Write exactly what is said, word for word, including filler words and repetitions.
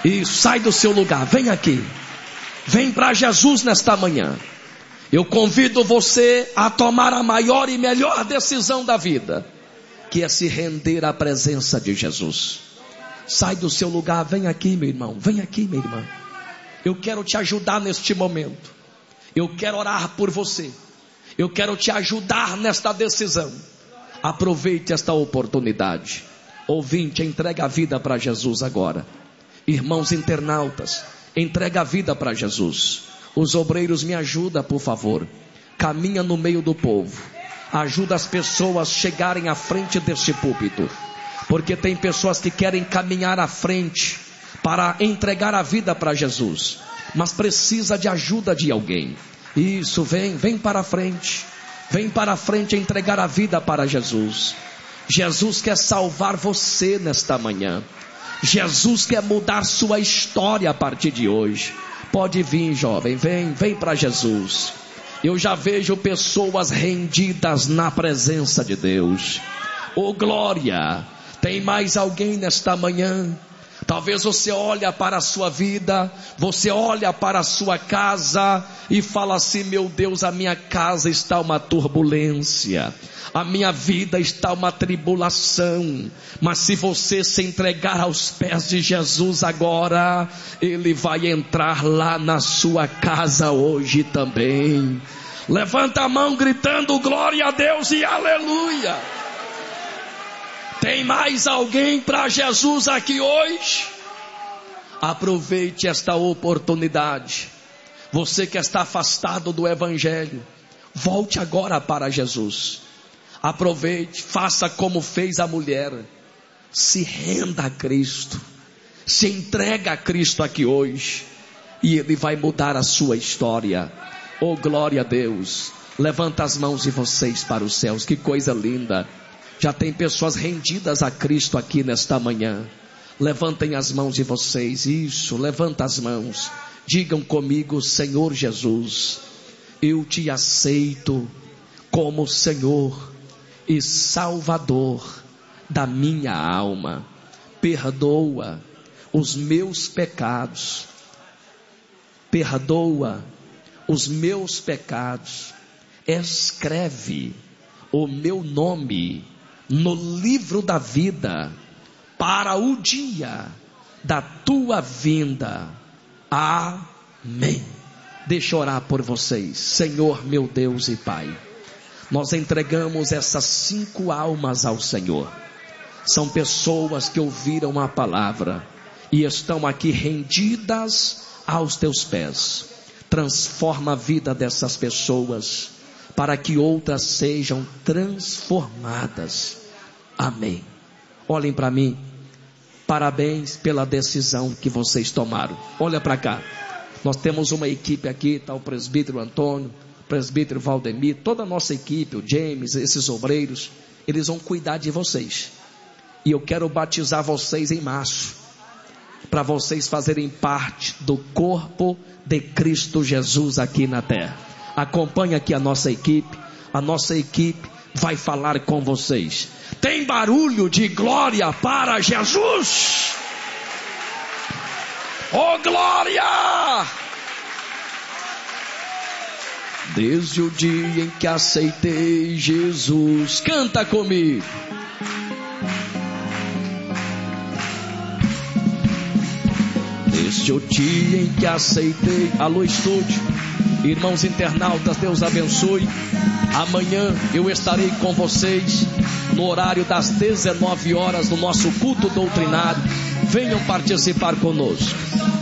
E sai do seu lugar, vem aqui. Vem para Jesus nesta manhã. Eu convido você a tomar a maior e melhor decisão da vida, que é se render à presença de Jesus. Sai do seu lugar, vem aqui, meu irmão, vem aqui, minha irmã. Eu quero te ajudar neste momento. Eu quero orar por você. Eu quero te ajudar nesta decisão. Aproveite esta oportunidade. Ouvinte, entrega a vida para Jesus agora. Irmãos internautas, entrega a vida para Jesus. Os obreiros, me ajuda, por favor. Caminha no meio do povo. Ajuda as pessoas a chegarem à frente deste púlpito. Porque tem pessoas que querem caminhar à frente para entregar a vida para Jesus, mas precisa de ajuda de alguém. Isso, vem, vem para a frente. Vem para a frente entregar a vida para Jesus. Jesus quer salvar você nesta manhã. Jesus quer mudar sua história a partir de hoje. Pode vir, jovem, vem, vem para Jesus. Eu já vejo pessoas rendidas na presença de Deus. Oh glória! Tem mais alguém nesta manhã? Talvez você olha para a sua vida, você olha para a sua casa e fala assim: meu Deus, a minha casa está uma turbulência, a minha vida está uma tribulação. Mas se você se entregar aos pés de Jesus agora, Ele vai entrar lá na sua casa hoje também. Levanta a mão gritando glória a Deus e aleluia. Tem mais alguém para Jesus aqui hoje? Aproveite esta oportunidade. Você que está afastado do Evangelho, volte agora para Jesus. Aproveite, faça como fez a mulher. Se renda a Cristo. Se entrega a Cristo aqui hoje. E Ele vai mudar a sua história. Oh glória a Deus. Levanta as mãos de vocês para os céus. Que coisa linda. Já tem pessoas rendidas a Cristo aqui nesta manhã. Levantem as mãos de vocês. Isso, levanta as mãos. Digam comigo: Senhor Jesus, eu te aceito como Senhor e Salvador da minha alma. Perdoa os meus pecados. Perdoa os meus pecados. Escreve o meu nome no livro da vida, para o dia da tua vinda. Amém. Deixa eu orar por vocês. Senhor meu Deus e Pai, nós entregamos essas cinco almas ao Senhor. São pessoas que ouviram a palavra e estão aqui rendidas aos teus pés. Transforma a vida dessas pessoas, para que outras sejam transformadas. Amém. Olhem para mim. Parabéns pela decisão que vocês tomaram. Olha para cá. Nós temos uma equipe aqui. Está o presbítero Antônio, o presbítero Valdemir, toda a nossa equipe, o James, esses obreiros. Eles vão cuidar de vocês. E eu quero batizar vocês em março, para vocês fazerem parte do corpo de Cristo Jesus aqui na terra. Acompanhe aqui a nossa equipe. A nossa equipe vai falar com vocês. Tem barulho de glória para Jesus? Oh glória! Desde o dia em que aceitei Jesus. Canta comigo. Desde o dia em que aceitei. Alô estúdio, irmãos internautas, Deus abençoe. Amanhã eu estarei com vocês no horário das dezenove horas no nosso culto doutrinário. Venham participar conosco.